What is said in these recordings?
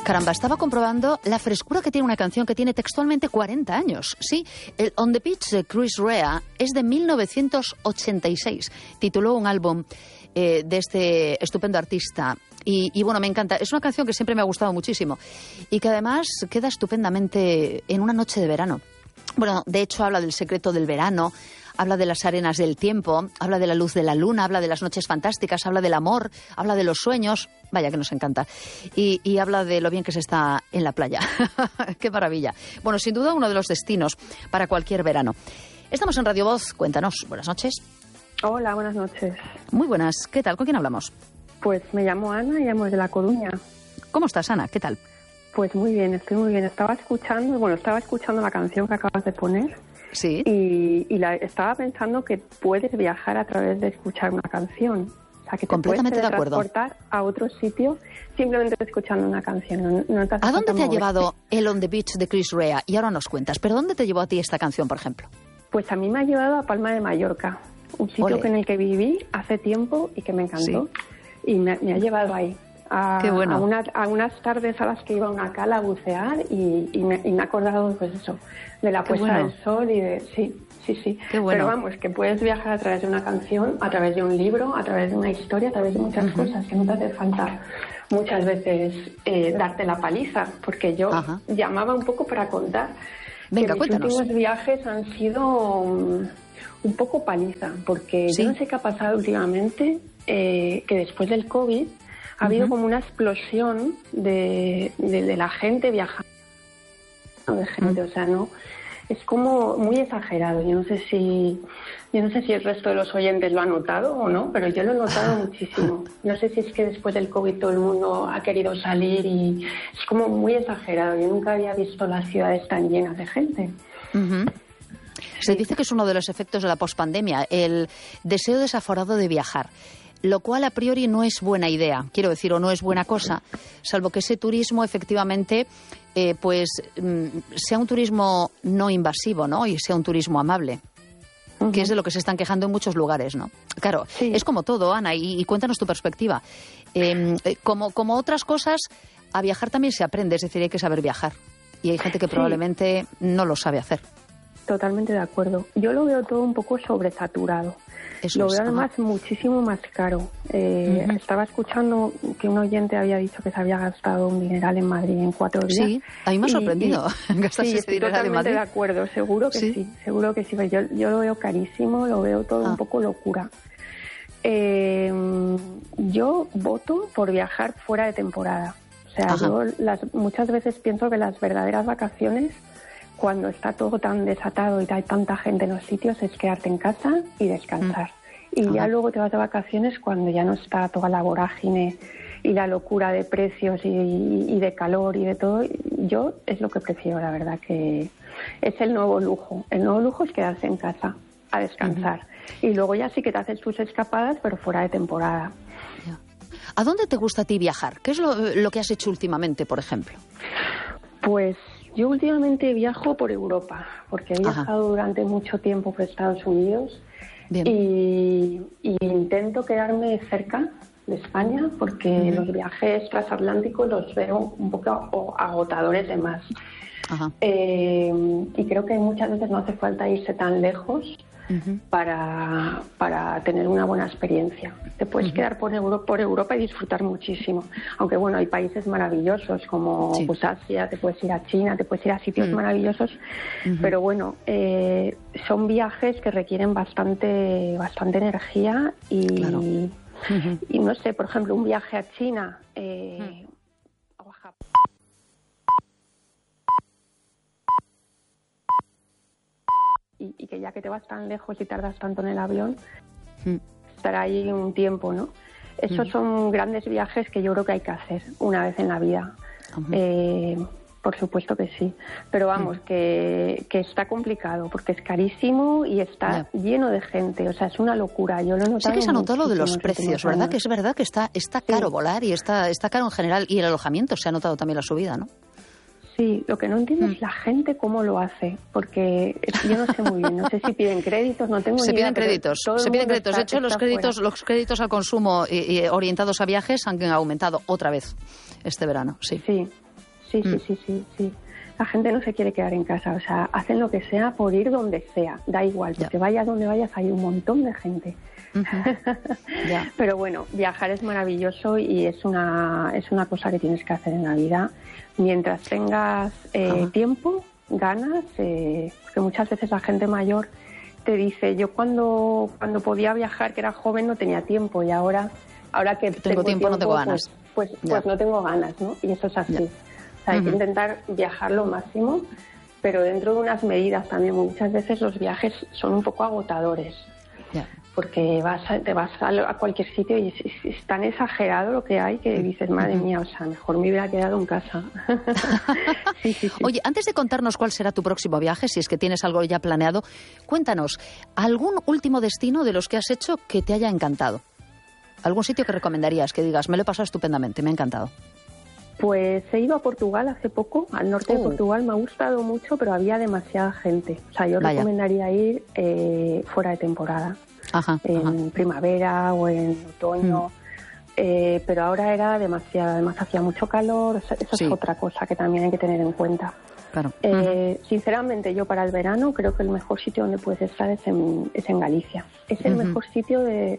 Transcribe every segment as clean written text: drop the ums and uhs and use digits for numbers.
Caramba, estaba comprobando la frescura que tiene una canción que tiene textualmente 40 años. Sí, el On the Beach de Chris Rea es de 1986. Tituló un álbum de este estupendo artista. Y bueno, me encanta. Es una canción que siempre me ha gustado muchísimo y que además queda estupendamente en una noche de verano. Bueno, de hecho habla del secreto del verano, habla de las arenas del tiempo, habla de la luz de la luna, habla de las noches fantásticas, habla del amor, habla de los sueños. Vaya que nos encanta. Y habla de lo bien que se está en la playa. ¡Qué maravilla! Bueno, sin duda uno de los destinos para cualquier verano. Estamos en Radio Voz. Cuéntanos. Buenas noches. Hola, buenas noches. Muy buenas. ¿Qué tal? ¿Con quién hablamos? Pues me llamo Ana y llamo desde La Coruña. ¿Cómo estás, Ana? ¿Qué tal? Pues muy bien, estoy muy bien. Estaba escuchando la canción que acabas de poner. Sí. Y estaba pensando que puedes viajar a través de escuchar una canción. O sea, que te completamente puedes de acuerdo. Transportar a otro sitio simplemente escuchando una canción. No ¿A dónde te ha llevado el On the Beach de Chris Rea? Y ahora nos cuentas. ¿Pero dónde te llevó a ti esta canción, por ejemplo? Pues a mí me ha llevado a Palma de Mallorca, un sitio en el que viví hace tiempo y que me encantó. Sí. Y me ha llevado ahí. Qué bueno. A unas tardes a las que iba a una cala a bucear y me he acordado, pues eso, de la puesta del sol y de... Sí. Qué bueno. Pero vamos, que puedes viajar a través de una canción, a través de un libro, a través de una historia, a través de muchas cosas, que no te hace falta muchas veces darte la paliza, porque yo llamaba un poco para contar. Venga, que cuéntanos. Mis últimos viajes han sido un poco paliza, porque yo no sé qué ha pasado últimamente, que después del COVID ha habido como una explosión de la gente viajando, de gente, o sea, no... Es como muy exagerado. Yo no sé si el resto de los oyentes lo ha notado o no, pero yo lo he notado muchísimo. No sé si es que después del COVID todo el mundo ha querido salir y es como muy exagerado. Yo nunca había visto las ciudades tan llenas de gente. Se dice que es uno de los efectos de la pospandemia, el deseo desaforado de viajar. Lo cual a priori no es buena idea, quiero decir, o no es buena cosa, salvo que ese turismo efectivamente sea un turismo no invasivo, ¿no? Y sea un turismo amable, que es de lo que se están quejando en muchos lugares, ¿no? Claro, es como todo, Ana, y cuéntanos tu perspectiva. Como otras cosas, a viajar también se aprende, es decir, hay que saber viajar. Y hay gente que probablemente no lo sabe hacer. Totalmente de acuerdo. Yo lo veo todo un poco sobresaturado. Lo veo además muchísimo más caro. Estaba escuchando que un oyente había dicho que se había gastado un dineral en Madrid en 4 días. Sí, a mí me ha sorprendido gastarse ese dineral en Madrid. Totalmente de acuerdo, seguro que sí, seguro que sí. Yo lo veo carísimo, lo veo todo un poco locura. Yo voto por viajar fuera de temporada. O sea, yo muchas veces pienso que las verdaderas vacaciones, cuando está todo tan desatado y hay tanta gente en los sitios, es quedarte en casa y descansar. Y ya luego te vas de vacaciones cuando ya no está toda la vorágine y la locura de precios y de calor y de todo. Yo es lo que prefiero, la verdad, que es el nuevo lujo. El nuevo lujo es quedarse en casa a descansar. Y luego ya sí que te haces tus escapadas, pero fuera de temporada. ¿A dónde te gusta a ti viajar? ¿Qué es lo que has hecho últimamente, por ejemplo? Pues yo últimamente viajo por Europa, porque he viajado durante mucho tiempo por Estados Unidos. Y intento quedarme cerca de España, porque los viajes transatlánticos los veo un poco agotadores de más. Y creo que muchas veces no hace falta irse tan lejos para tener una buena experiencia. Te puedes quedar por Europa y disfrutar muchísimo. Aunque bueno, hay países maravillosos como pues Asia, te puedes ir a China, te puedes ir a sitios maravillosos, pero bueno, son viajes que requieren bastante energía y no sé, por ejemplo, un viaje a China o a Japón. Y que ya que te vas tan lejos y tardas tanto en el avión, estar ahí un tiempo, ¿no? Esos son grandes viajes que yo creo que hay que hacer una vez en la vida. Por supuesto que sí. Pero vamos, que está complicado porque es carísimo y está lleno de gente. O sea, es una locura. Yo lo he notado. Sí que se ha notado lo de los precios, ¿verdad? Que es verdad que está caro volar y está caro en general. Y el alojamiento se ha notado también la subida, ¿no? Sí, lo que no entiendo es la gente cómo lo hace, porque yo no sé muy bien, no sé si piden créditos, no tengo ni idea. Se piden créditos. De hecho, los créditos al consumo orientados a viajes han aumentado otra vez este verano, sí. Sí. La gente no se quiere quedar en casa, o sea, hacen lo que sea por ir donde sea, da igual, que te vayas donde vayas, hay un montón de gente. Pero bueno, viajar es maravilloso y es una cosa que tienes que hacer en la vida mientras tengas tiempo, ganas, que muchas veces la gente mayor te dice, yo cuando podía viajar, que era joven, no tenía tiempo, y ahora que tengo tiempo no tengo ganas. Pues no tengo ganas, ¿no? Y eso es así. O sea, hay que intentar viajar lo máximo, pero dentro de unas medidas también. Muchas veces los viajes son un poco agotadores, porque te vas a cualquier sitio y es tan exagerado lo que hay que dices, madre mía, o sea, mejor me hubiera quedado en casa. Sí. Oye, antes de contarnos cuál será tu próximo viaje, si es que tienes algo ya planeado, cuéntanos, ¿algún último destino de los que has hecho que te haya encantado? ¿Algún sitio que recomendarías, que digas, me lo he pasado estupendamente, me ha encantado? Pues he ido a Portugal hace poco, al norte de Portugal, me ha gustado mucho, pero había demasiada gente. O sea, yo recomendaría ir fuera de temporada, en primavera o en otoño, pero ahora era demasiado, además hacía mucho calor, eso es otra cosa que también hay que tener en cuenta. Claro. Sinceramente, yo para el verano creo que el mejor sitio donde puedes estar es en Galicia. Es el mejor sitio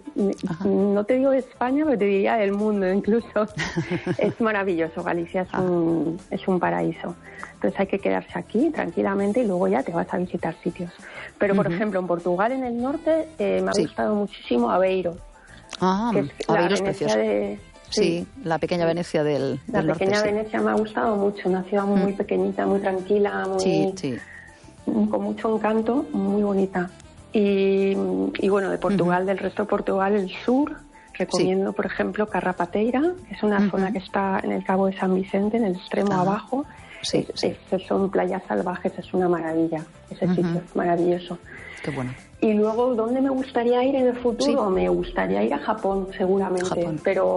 no te digo de España, pero te diría del mundo incluso. Es maravilloso, Galicia es un paraíso. Entonces hay que quedarse aquí tranquilamente y luego ya te vas a visitar sitios. Pero, por ejemplo, en Portugal, en el norte, me ha gustado muchísimo Aveiro. Que es Aveiro es precioso. Sí, la pequeña Venecia del norte. La pequeña Venecia me ha gustado mucho, una ciudad muy pequeñita, muy tranquila, con mucho encanto, muy bonita. Y bueno, de Portugal, del resto de Portugal, el sur, recomiendo, por ejemplo, Carrapateira, que es una zona que está en el Cabo de San Vicente, en el extremo abajo. Son playas salvajes, es una maravilla, ese sitio es maravilloso. Qué bueno. Y luego, ¿dónde me gustaría ir en el futuro? Me gustaría ir a Japón, seguramente,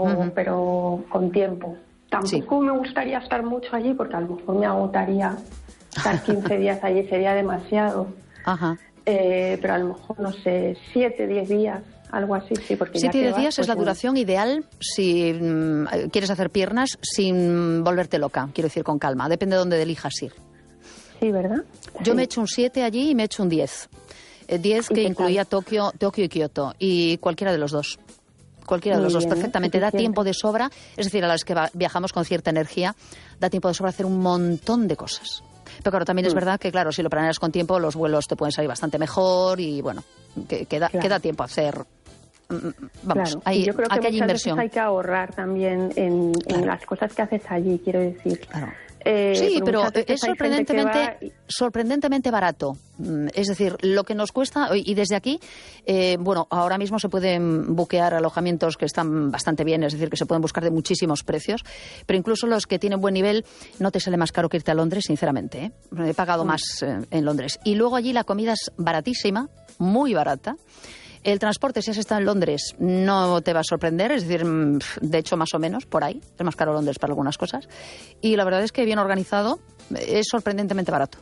pero con tiempo. Tampoco me gustaría estar mucho allí, porque a lo mejor me agotaría estar 15 días allí, sería demasiado. Pero a lo mejor, no sé, 7, 10 días, algo así, sí. Porque 7, 10 días es la duración ideal si quieres hacer piernas sin volverte loca, quiero decir, con calma. Depende de dónde elijas ir. Sí, ¿verdad? Yo me he hecho un 7 allí y me he hecho un 10. 10 que incluía Tokio y Kioto, y cualquiera de los dos. Cualquiera de los dos, perfectamente. Da tiempo de sobra, es decir, a las que viajamos con cierta energía, da tiempo de sobra hacer un montón de cosas. Pero claro, también es verdad que, claro, si lo planeas con tiempo, los vuelos te pueden salir bastante mejor y, bueno, queda tiempo a hacer. Vamos, yo creo que muchas veces hay que ahorrar también en las cosas que haces allí, quiero decir. Claro. Sí, pero es sorprendentemente barato. Es decir, lo que nos cuesta, y desde aquí, bueno, ahora mismo se pueden buquear alojamientos que están bastante bien, es decir, que se pueden buscar de muchísimos precios, pero incluso los que tienen buen nivel no te sale más caro que irte a Londres, sinceramente, ¿eh? He pagado más en Londres. Y luego allí la comida es baratísima, muy barata. El transporte, si has estado en Londres, no te va a sorprender, es decir, de hecho, más o menos, por ahí. Es más caro Londres para algunas cosas. Y la verdad es que bien organizado, es sorprendentemente barato.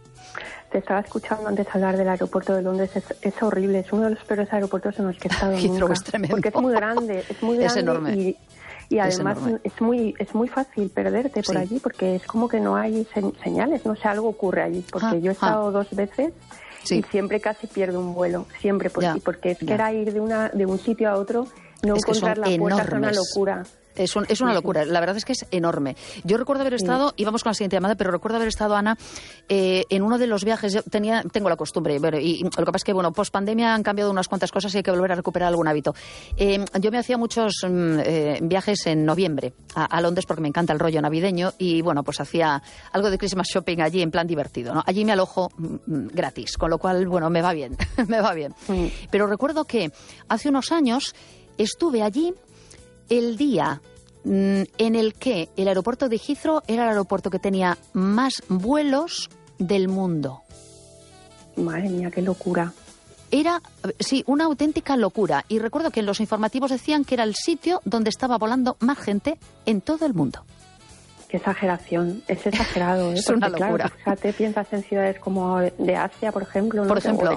Te estaba escuchando antes hablar del aeropuerto de Londres, es horrible, es uno de los peores aeropuertos en los que he estado Heathrow nunca. Es tremendo. Porque es muy grande, es enorme. Y además es muy fácil perderte por allí, porque es como que no hay señales, no sé, algo ocurre allí, porque yo he estado 2 veces... Y siempre casi pierdo un vuelo, siempre, porque es que era ir de un sitio a otro, no encontrar la puerta es una locura. Es una locura, la verdad es que es enorme. Yo recuerdo haber estado, y vamos con la siguiente llamada, pero recuerdo haber estado, Ana, en uno de los viajes. Yo tengo la costumbre, y lo que pasa es que, bueno, post pandemia han cambiado unas cuantas cosas y hay que volver a recuperar algún hábito. Yo me hacía muchos viajes en noviembre a Londres porque me encanta el rollo navideño y, bueno, pues hacía algo de Christmas shopping allí en plan divertido, ¿no? Allí me alojo gratis, con lo cual, bueno, me va bien, me va bien. Pero recuerdo que hace unos años estuve allí el día en el que el aeropuerto de Heathrow era el aeropuerto que tenía más vuelos del mundo. Madre mía, qué locura. Era, sí, una auténtica locura. Y recuerdo que en los informativos decían que era el sitio donde estaba volando más gente en todo el mundo. Qué exageración, es exagerado, ¿eh? Es una locura. Claro, fíjate, piensas en ciudades como de Asia, por ejemplo, ¿no? Por ejemplo,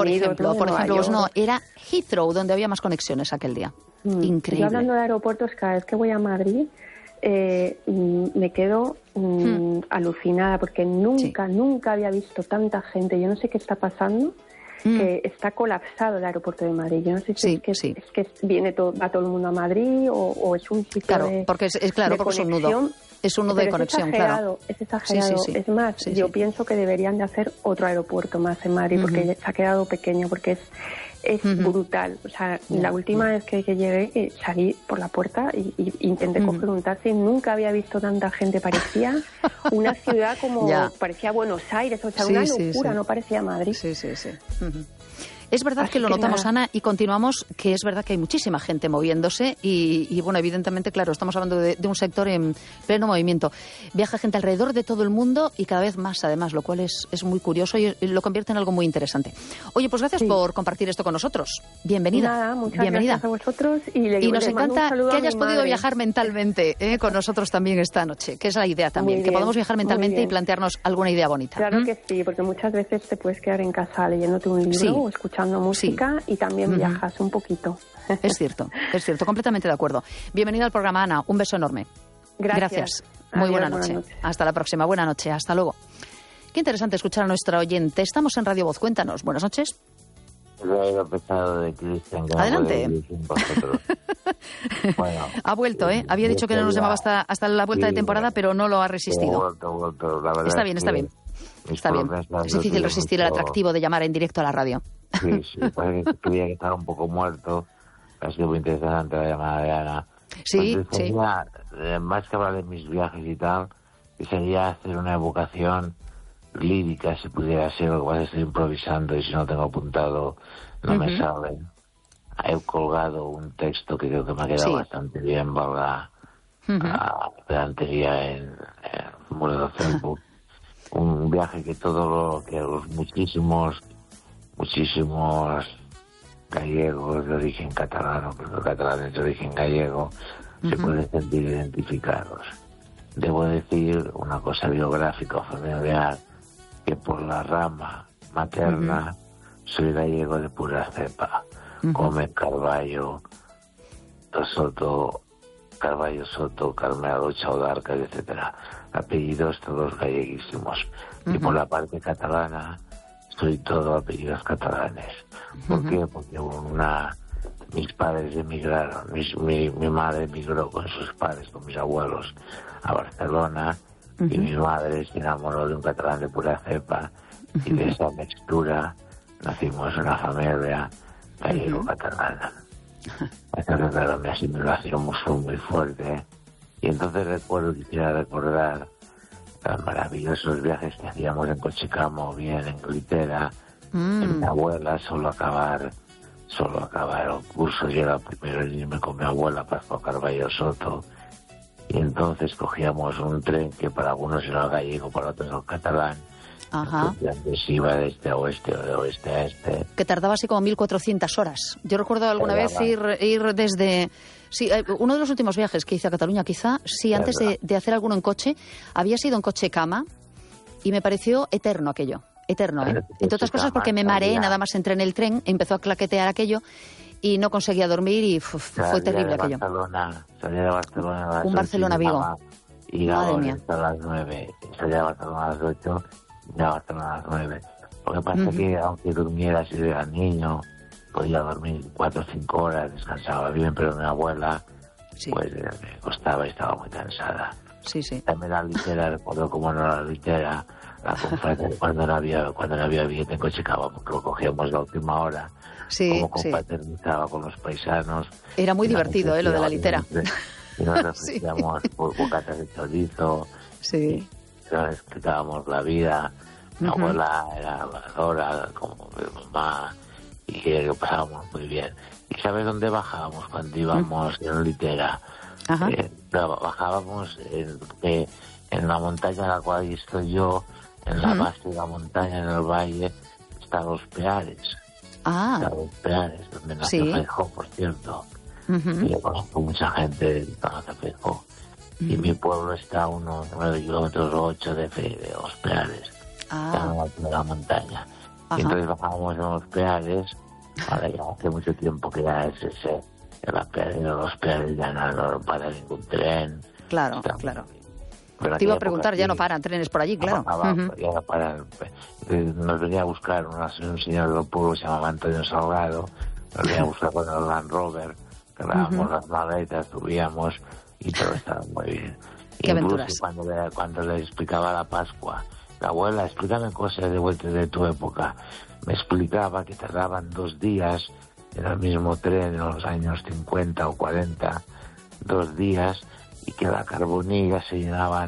no, era Heathrow donde había más conexiones aquel día. Increíble. Yo hablando de aeropuertos, cada vez que voy a Madrid me quedo alucinada porque nunca había visto tanta gente. Yo no sé qué está pasando, que está colapsado el aeropuerto de Madrid. Yo no sé si es que viene va todo el mundo a Madrid o es un sitio porque porque es un nudo. Es un nudo de conexión, claro. Es exagerado. Es más, yo pienso que deberían de hacer otro aeropuerto más en Madrid porque se ha quedado pequeño, porque es brutal. O sea, la última vez que llegué, salí por la puerta y intenté coger un taxi. Nunca había visto tanta gente. Parecía una ciudad como... parecía Buenos Aires. O sea, una locura. No parecía Madrid. Sí. Es verdad así que lo notamos, Ana, y continuamos, que es verdad que hay muchísima gente moviéndose y bueno, evidentemente, claro, estamos hablando de un sector en pleno movimiento. Viaja gente alrededor de todo el mundo y cada vez más, además, lo cual es muy curioso y lo convierte en algo muy interesante. Oye, pues gracias por compartir esto con nosotros. Bienvenida. Nada, muchas gracias a vosotros. Y nos encanta que hayas podido viajar mentalmente con nosotros también esta noche, que es la idea también, que podamos viajar mentalmente y plantearnos alguna idea bonita. Claro que sí, porque muchas veces te puedes quedar en casa leyéndote un libro o escuchando música y también viajas un poquito. Es cierto, completamente de acuerdo. Bienvenida al programa, Ana. Un beso enorme. Gracias. Muy Adiós, buena noche. Hasta la próxima. Buena noche. Hasta luego. Qué interesante escuchar a nuestra oyente. Estamos en Radio Voz. Cuéntanos. Buenas noches. De Cristian, adelante. Bueno, ha vuelto, ¿eh? Había dicho que no nos llamaba hasta la vuelta de temporada, pero no lo ha resistido. Está bien. Está bien. Es difícil resistir el atractivo de llamar en directo a la radio. Sí, parece que tuviera que estar un poco muerto. Ha sido muy interesante la llamada de Ana. Sí. Más que hablar de mis viajes y tal, sería hacer una evocación lírica, si pudiera ser. Lo que pasa es que estoy improvisando y si no tengo apuntado no me sale. He colgado un texto que creo que me ha quedado bastante bien, valga la pedantería en el muro de Facebook. Un viaje que los muchísimos gallegos de origen catalano, pero catalanes de origen gallego, se pueden sentir identificados. Debo decir una cosa biográfica o familiar, que por la rama materna soy gallego de pura cepa. Gómez Carballo Soto, Carmelo Chaudarca, etcétera. Apellidos todos galleguísimos. Y por la parte catalana soy todo apellidos catalanes. ¿Por qué? Porque mis padres emigraron, mi madre emigró con sus padres, con mis abuelos, a Barcelona, y mi madre se enamoró de un catalán de pura cepa, y de esa mixtura nacimos una familia gallego-catalana. Entonces, claro, mi asimilación fue muy fuerte, y entonces quisiera recordar los maravillosos viajes que hacíamos en Cochecamo, bien en Glitera, en mi abuela, solo acabar el curso. Yo era primero en irme con mi abuela Pascua Carballo Soto, y entonces cogíamos un tren que para algunos era gallego, para otros era catalán. Entonces iba de este a oeste o de oeste a este. Que tardaba así como 1.400 horas. Yo recuerdo alguna vez ir desde... Sí, uno de los últimos viajes que hice a Cataluña, quizá, antes de hacer alguno en coche, había sido en coche cama y me pareció eterno aquello. Eterno, ¿eh? Entre otras cosas porque me mareé, nada más entré en el tren, empezó a claquetear aquello y no conseguía dormir y fue terrible aquello. Salía de Barcelona. Un Barcelona-Vigo. Y llegaba hasta las 9. Salía de Barcelona a las 8 y llegaba a Barcelona a las 9. Lo que pasa es que aunque durmiera si era niño, podía dormir 4 o 5 horas, descansaba bien, pero mi abuela pues me costaba y estaba muy cansada. También la litera, recuerdo cómo no era la litera, la confraternidad, cuando no había billete en Cochecamo, porque lo cogíamos la última hora, como confraternizaba con los paisanos. Era muy divertido, lo de la litera. Y nos refrescíamos por bocatas de chorizo, y nos explicábamos la vida. Mi abuela era habladora, como mi mamá, y lo pasábamos muy bien. ¿Y sabes dónde bajábamos cuando íbamos en litera? Bajábamos en la montaña en la cual estoy yo, en la base de la montaña, en el valle, están los Peares. Están los Peares, donde nació Feijóo, por cierto. Y yo conozco mucha gente que conoce Feijóo. Y mi pueblo está a unos 9 kilómetros o 8 de los Peares. Está en la altura de la montaña. Y entonces bajábamos en los Peares. Ahora ya hace mucho tiempo que ya es ese. En los Peares ya no para ningún tren. Claro. Te iba a preguntar, ya no paran trenes por allí, claro. Ya no paran. Nos venía a buscar un señor del pueblo que se llamaba Antonio Salgado, nos venía a buscar con el Land Rover, cargábamos las maletas, subíamos y todo estaba muy bien. Qué aventuras. Cuando le explicaba la Pascua, la abuela, explícame cosas de vuelta de tu época, me explicaba que tardaban 2 días en el mismo tren en los años 50 o 40, 2 días, y que la carbonilla se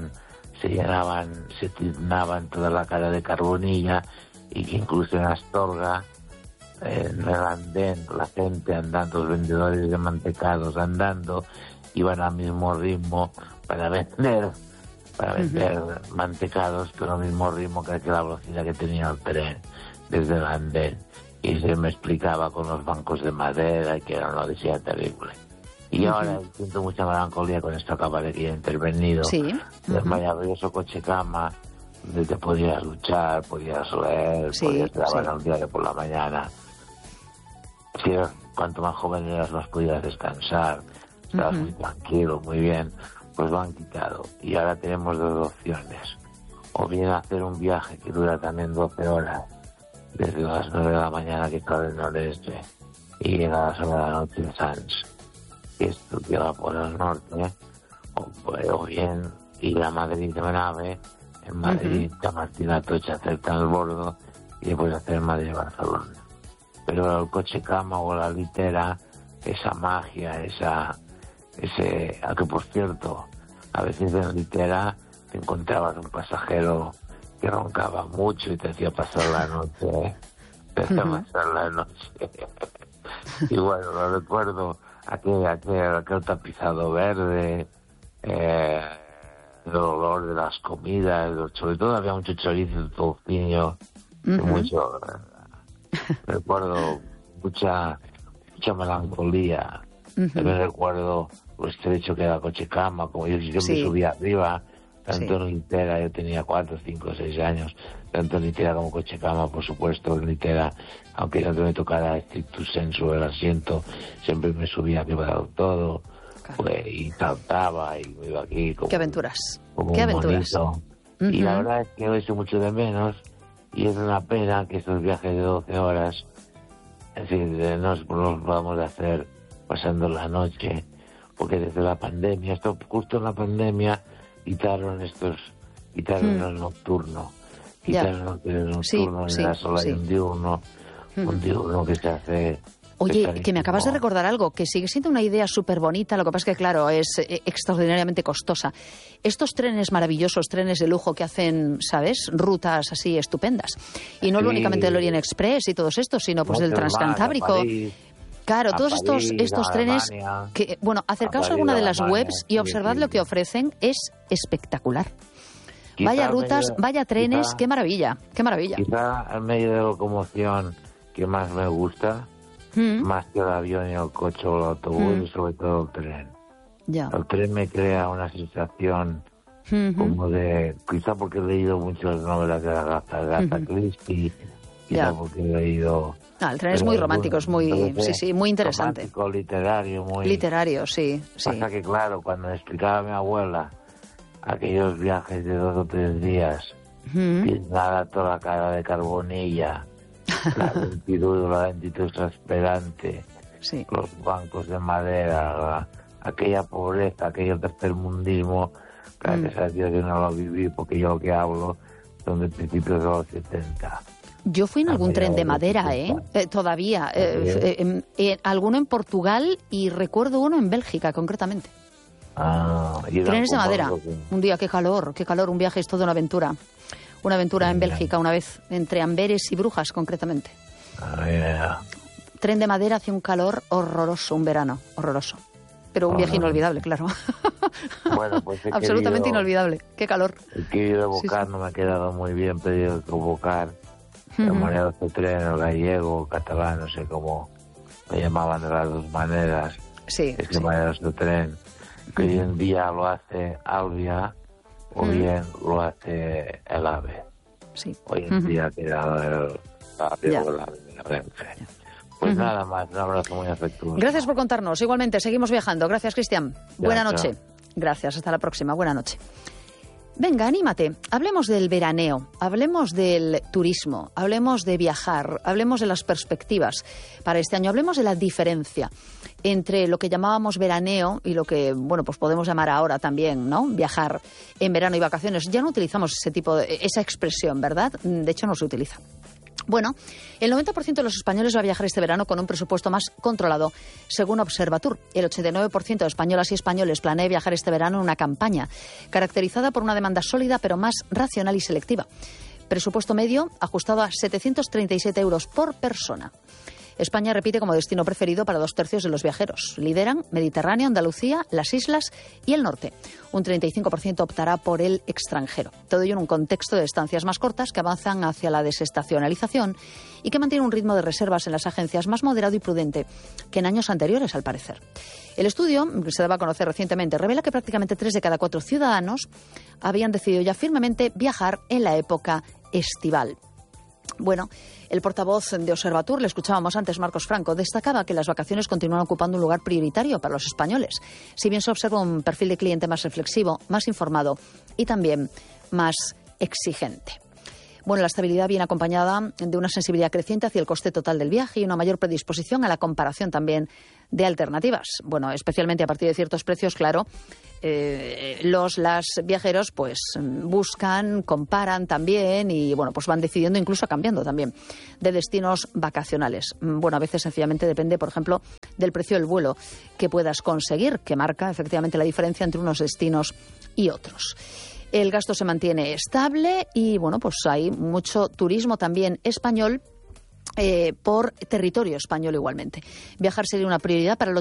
tiznaban toda la cara de carbonilla, y que incluso en Astorga, en el andén, la gente andando, los vendedores de mantecados andando, iban al mismo ritmo para vender mantecados, pero al mismo ritmo que la velocidad que tenía el tren desde el andén. Y se me explicaba con los bancos de madera y que era una odisea terrible. Y ahora siento mucha melancolía con esta capa de que he intervenido. Sí. El maravilloso coche cama, donde te podías duchar, podías leer, podías trabajar un diario por la mañana. Si eras, cuanto más joven eras, más podías descansar, estabas muy tranquilo, muy bien. Pues lo han quitado. Y ahora tenemos 2 opciones. O bien hacer un viaje que dura también 12 horas, desde las 9 de la mañana que está el noreste, y llega a las 9 de la noche en Sants. Esto llega por el norte, o bien ir a Madrid de nave, en Madrid, Chamartín Atocha, hacer transbordo, y después hacer Madrid-Barcelona. Pero el coche cama o la litera, esa magia, que por cierto, a veces en litera te encontrabas un pasajero que roncaba mucho y te hacía pasar la noche, y bueno, lo recuerdo, aquel tapizado verde, el olor de las comidas, sobre todo había mucho chorizo, tocino, mucho, recuerdo mucha melancolía. También recuerdo lo estrecho que era el coche cama, como yo siempre subía arriba, tanto en litera, yo tenía 4, 5, 6 años, tanto en litera como coche cama, por supuesto, en litera, aunque no me tocara stricto sensu el asiento, siempre me subía arriba del todo, y saltaba y me iba aquí como... ¡Qué aventuras! Como ¡Qué un aventuras! Y la verdad es que lo he hecho mucho de menos, y es una pena que estos viajes de 12 horas, es decir, no los vamos a hacer pasando la noche, porque desde la pandemia, justo en la pandemia, quitaron el nocturno, quitaron el nocturno en la sola y un diurno que se hace... Oye, que me acabas de recordar algo, que sigue siendo una idea súper bonita, lo que pasa es que, claro, es extraordinariamente costosa. Estos trenes maravillosos, trenes de lujo que hacen, ¿sabes?, rutas así estupendas. Y no únicamente del Orient Express y todos estos, sino pues del Transcantábrico. Claro, todos estos trenes que, bueno, acercaos a alguna de las webs y observad lo que ofrecen, es espectacular. Vaya rutas, vaya trenes, qué maravilla, qué maravilla. Quizá el medio de locomoción que más me gusta, más que el avión y el coche o el autobús, es sobre todo el tren. El tren me crea una sensación como de, quizá porque he leído muchas novelas de Agatha Christie, quizá porque he leído... el tren es muy romántico, es muy, muy interesante. Romántico, literario, muy... Literario, sí. Pasa que, claro, cuando me explicaba a mi abuela aquellos viajes de 2 o 3 días, nada, toda la cara de carbonilla, la lentitud transparente, los bancos de madera, aquella pobreza, aquel tercermundismo, gracias a Dios que no lo viví, porque yo lo que hablo son de principios de los 70. Yo fui en algún tren de madera, todavía. Alguno en Portugal y recuerdo uno en Bélgica, concretamente. Trenes de madera. Un día, qué calor, un viaje es toda una aventura. Una aventura en Bélgica una vez, entre Amberes y Brujas, concretamente. Tren de madera hace un calor horroroso, un verano, horroroso. Pero un viaje inolvidable, claro. Bueno, pues absolutamente inolvidable. Qué calor. He querido evocar, no me ha quedado muy bien, pero he convocar el moneda de tren, el gallego, catalán, no sé cómo me llamaban de las 2 maneras. Es que moneda de tren, que hoy en día lo hace Alvia o bien lo hace el AVE. Hoy en día ha quedado el AVE o la Renfe. Pues nada más, un abrazo muy afectuoso. Gracias por contarnos. Igualmente, seguimos viajando. Gracias, Cristian. Buena noche. Gracias, hasta la próxima. Buena noche. Venga, anímate. Hablemos del veraneo, hablemos del turismo, hablemos de viajar, hablemos de las perspectivas para este año, hablemos de la diferencia entre lo que llamábamos veraneo y lo que, bueno, pues podemos llamar ahora también, ¿no? Viajar en verano y vacaciones. Ya no utilizamos esa expresión, ¿verdad? De hecho, no se utiliza. Bueno, el 90% de los españoles va a viajar este verano con un presupuesto más controlado, según Observatur. El 89% de españolas y españoles planea viajar este verano en una campaña caracterizada por una demanda sólida pero más racional y selectiva. Presupuesto medio ajustado a 737 euros por persona. España repite como destino preferido para 2/3 de los viajeros. Lideran Mediterráneo, Andalucía, las islas y el norte. Un 35% optará por el extranjero. Todo ello en un contexto de estancias más cortas que avanzan hacia la desestacionalización y que mantiene un ritmo de reservas en las agencias más moderado y prudente que en años anteriores, al parecer. El estudio, que se daba a conocer recientemente, revela que prácticamente 3 de cada 4 ciudadanos habían decidido ya firmemente viajar en la época estival. Bueno, el portavoz de Observatur, le escuchábamos antes, Marcos Franco, destacaba que las vacaciones continúan ocupando un lugar prioritario para los españoles, si bien se observa un perfil de cliente más reflexivo, más informado y también más exigente. Bueno, la estabilidad viene acompañada de una sensibilidad creciente hacia el coste total del viaje y una mayor predisposición a la comparación también de alternativas. Bueno, especialmente a partir de ciertos precios, claro, las viajeros pues buscan, comparan también y bueno, pues van decidiendo, incluso cambiando también de destinos vacacionales. Bueno, a veces sencillamente depende, por ejemplo, del precio del vuelo que puedas conseguir, que marca efectivamente la diferencia entre unos destinos y otros. El gasto se mantiene estable y bueno, pues hay mucho turismo también español por territorio español igualmente. Viajar sería una prioridad para el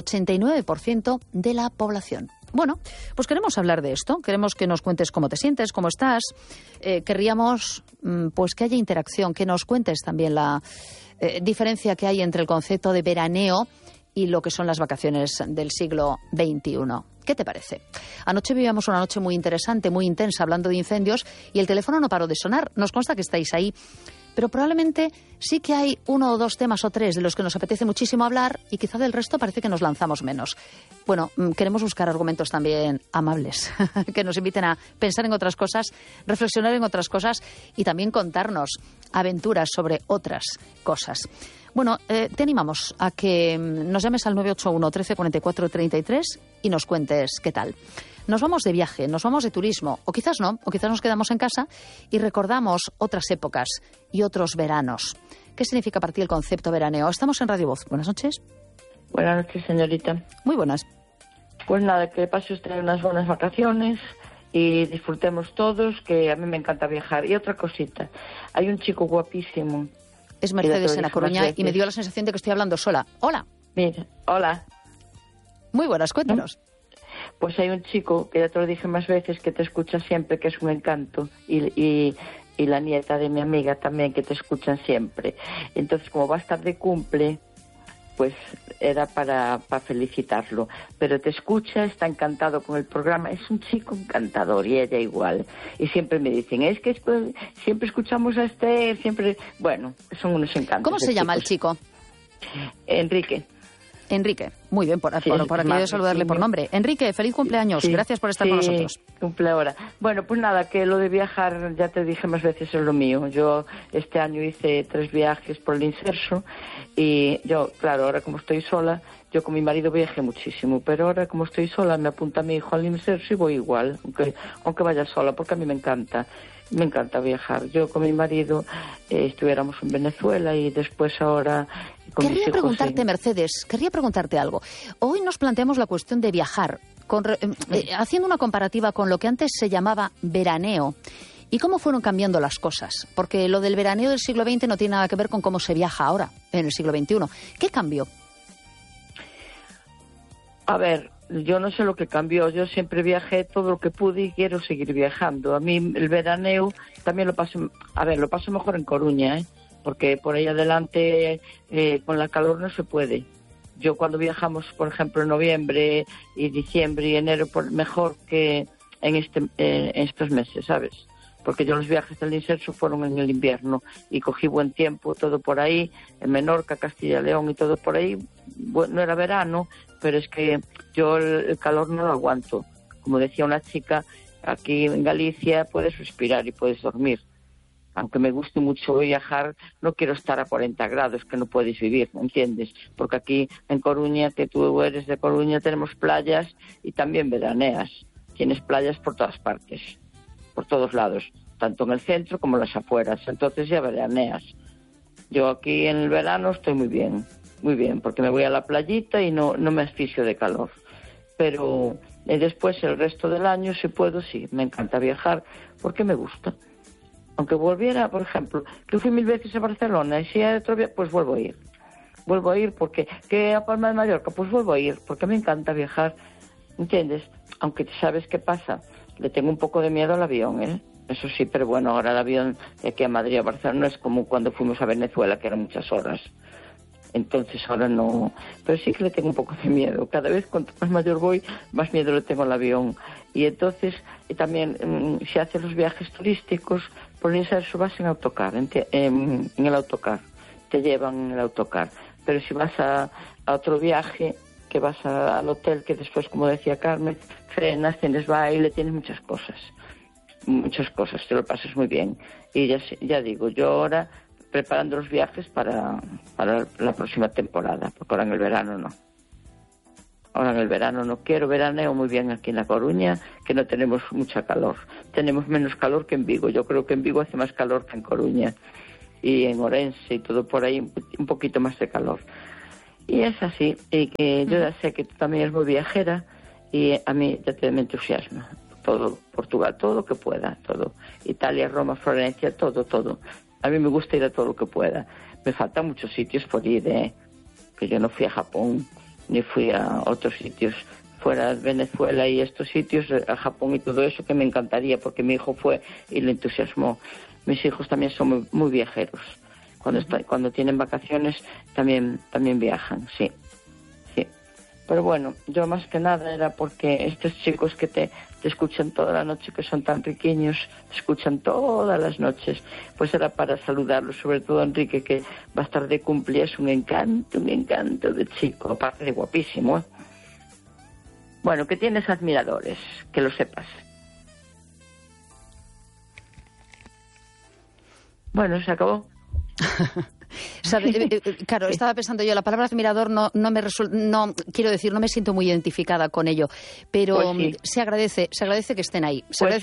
89% de la población. Bueno, pues queremos hablar de esto, queremos que nos cuentes cómo te sientes, cómo estás, querríamos pues que haya interacción, que nos cuentes también la diferencia que hay entre el concepto de veraneo y lo que son las vacaciones del siglo XXI. ¿Qué te parece? Anoche vivíamos una noche muy interesante, muy intensa, hablando de incendios y el teléfono no paró de sonar. Nos consta que estáis ahí, pero probablemente sí que hay 1 o 2 temas o 3 de los que nos apetece muchísimo hablar y quizá del resto parece que nos lanzamos menos. Bueno, queremos buscar argumentos también amables que nos inviten a pensar en otras cosas, reflexionar en otras cosas y también contarnos aventuras sobre otras cosas. Bueno, te animamos a que nos llames al 981 13 44 33 y nos cuentes qué tal. Nos vamos de viaje, nos vamos de turismo, o quizás no, o quizás nos quedamos en casa y recordamos otras épocas y otros veranos. ¿Qué significa para ti el concepto veraneo? Estamos en Radio Voz. Buenas noches. Buenas noches, señorita. Muy buenas. Pues nada, que pase usted unas buenas vacaciones y disfrutemos todos, que a mí me encanta viajar. Y otra cosita, hay un chico guapísimo. Es Mercedes en La Coruña y me dio la sensación de que estoy hablando sola. Hola. Mira, hola. Muy buenas, cuéntanos. Pues hay un chico, que ya te lo dije más veces, que te escucha siempre, que es un encanto. Y la nieta de mi amiga también, que te escuchan siempre. Entonces, como va a estar de cumple, pues era para felicitarlo. Pero te escucha, está encantado con el programa. Es un chico encantador y ella igual. Y siempre me dicen, es que siempre escuchamos a siempre... Bueno, son unos encantos. ¿Cómo se llama el chico? Enrique. Enrique, muy bien, por aquí de saludarle por nombre. Enrique, feliz cumpleaños, gracias por estar con nosotros. Cumple ahora. Bueno, pues nada, que lo de viajar, ya te dije más veces, es lo mío. Yo este año hice 3 viajes por el Inserso y yo, claro, ahora como estoy sola, yo con mi marido viajé muchísimo, pero ahora como estoy sola me apunta mi hijo al Inserso y voy igual, aunque vaya sola, porque a mí me encanta viajar. Yo con mi marido estuviéramos en Venezuela y después ahora... Querría preguntarte, Mercedes, algo. Hoy nos planteamos la cuestión de viajar, haciendo una comparativa con lo que antes se llamaba veraneo. ¿Y cómo fueron cambiando las cosas? Porque lo del veraneo del siglo XX no tiene nada que ver con cómo se viaja ahora, en el siglo XXI. ¿Qué cambió? A ver, yo no sé lo que cambió. Yo siempre viajé todo lo que pude y quiero seguir viajando. A mí el veraneo también lo paso mejor en Coruña, porque por ahí adelante con la calor no se puede. Yo cuando viajamos, por ejemplo, en noviembre y diciembre y enero, mejor que en estos meses, ¿sabes? Porque yo los viajes del Inserso fueron en el invierno y cogí buen tiempo, todo por ahí, en Menorca, Castilla y León y todo por ahí. Bueno, no era verano, pero es que yo el calor no lo aguanto. Como decía una chica, Aquí en Galicia puedes respirar y puedes dormir. Aunque me guste mucho viajar, no quiero estar a 40 grados, que no puedes vivir, ¿entiendes? Porque aquí en Coruña, que tú eres de Coruña, tenemos playas y también veraneas. Tienes playas por todas partes, por todos lados, tanto en el centro como en las afueras. Entonces ya veraneas. Yo aquí en el verano estoy muy bien, porque me voy a la playita y no me asfixio de calor. Pero después el resto del año, si puedo, sí, me encanta viajar porque me gusta. Aunque volviera, por ejemplo, que fui 1000 veces a Barcelona y si hay otro viaje, pues vuelvo a ir. Vuelvo a ir porque, que a Palma de Mallorca, pues vuelvo a ir porque me encanta viajar, ¿entiendes? Aunque sabes qué pasa, le tengo un poco de miedo al avión, ¿eh? Eso sí, pero bueno, ahora el avión de aquí a Madrid a Barcelona no es como cuando fuimos a Venezuela, que eran muchas horas. Entonces ahora no, pero sí que le tengo un poco de miedo. Cada vez cuanto más mayor voy, más miedo le tengo al avión. Y entonces también si haces los viajes turísticos, pones a eso, vas en autocar, en el autocar, te llevan en el autocar. Pero si vas a otro viaje, que vas al hotel, que después, como decía Carmen, frenas, tienes baile, tienes muchas cosas, te lo pasas muy bien. Y ya digo, yo ahora preparando los viajes para la próxima temporada, porque ahora en el verano no. Ahora en el verano no quiero, veraneo muy bien aquí en La Coruña, que no tenemos mucha calor. Tenemos menos calor que en Vigo. Yo creo que en Vigo hace más calor que en Coruña. Y en Orense y todo por ahí, un poquito más de calor. Y es así. Y que yo ya sé que tú también eres muy viajera y a mí ya me entusiasma. Todo, Portugal, todo lo que pueda, todo. Italia, Roma, Florencia, todo. A mí me gusta ir a todo lo que pueda. Me faltan muchos sitios por ir, que yo no fui a Japón, ni fui a otros sitios fuera de Venezuela y estos sitios, a Japón y todo eso, que me encantaría, porque mi hijo fue y le entusiasmó. Mis hijos también son muy, muy viajeros. Cuando tienen vacaciones también viajan, sí. Pero bueno, yo más que nada era porque estos chicos que te escuchan toda la noche, que son tan riquiños, te escuchan todas las noches, pues era para saludarlos, sobre todo a Enrique, que va a estar de cumpleaños, un encanto de chico, aparte de guapísimo, ¿eh? Bueno, que tienes admiradores, que lo sepas. Bueno, se acabó. Claro, estaba pensando yo, la palabra admirador no me resulta, no quiero decir, no me siento muy identificada con ello, pero pues sí. se agradece que estén ahí.